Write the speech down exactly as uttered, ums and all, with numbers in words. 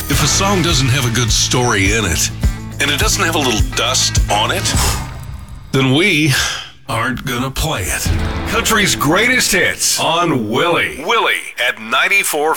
If a song doesn't have a good story in it, and it doesn't have a little dust on it, then we aren't gonna play it. Country's greatest hits on Willie. Willie at ninety-four